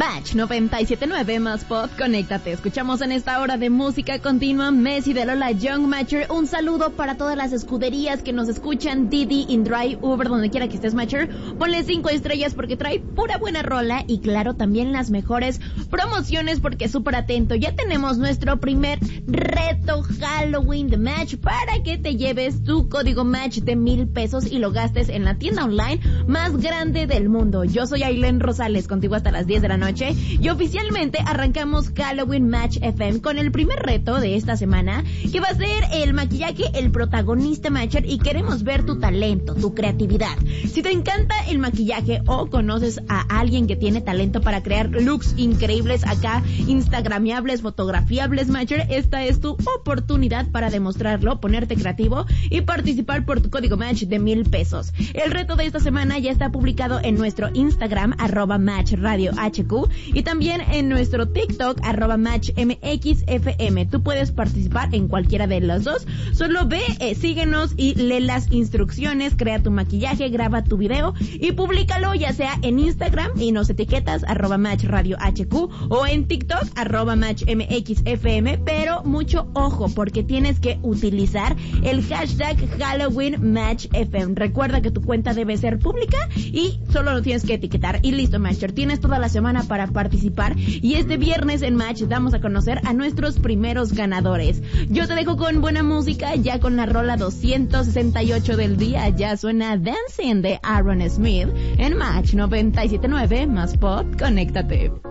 Match 97.9 más pop, conéctate. Escuchamos en esta hora de música continua Messi de Lola Young Matcher. Un saludo para todas las escuderías que nos escuchan, Didi, InDrive, Uber, donde quiera que estés, Matcher. Ponle 5 estrellas porque trae pura buena rola y claro, también las mejores promociones porque súper atento. Ya tenemos nuestro primer reto Halloween de Match para que te lleves tu código Match de 1,000 pesos y lo gastes en la tienda online más grande del mundo. Yo soy Ailén Rosales, contigo hasta las 10 de la noche y oficialmente arrancamos Halloween Match FM con el primer reto de esta semana, que va a ser el maquillaje, el protagonista Matcher, y queremos ver tu talento, tu creatividad. Si te encanta el maquillaje o conoces a alguien que tiene talento para crear looks increíbles acá, instagramiables, fotografiables, Matcher, esta es tu oportunidad para demostrarlo, ponerte creativo y participar por tu código Match de 1,000 pesos. El reto de esta semana ya está publicado en nuestro Instagram, @MatchRadioHQ, y también en nuestro TikTok, @MatchMXFM. Tú puedes participar en cualquiera de los dos. Solo ve, síguenos y lee las instrucciones, crea tu maquillaje, graba tu video y públicalo ya sea en Instagram y nos etiquetas @MatchRadioHQ o en TikTok @MatchMXFM, pero mucho ojo porque tienes que utilizar el hashtag HalloweenMatchFM. Recuerda que tu cuenta debe ser pública y solo lo tienes que etiquetar y listo, Matcher. Tienes toda la semana para participar y este viernes en Match damos a conocer a nuestros primeros ganadores. Yo te dejo con buena música, ya con la rola 268 del día. Ya suena Dancing de Aaron Smith en Match 97.9 más pop, conéctate.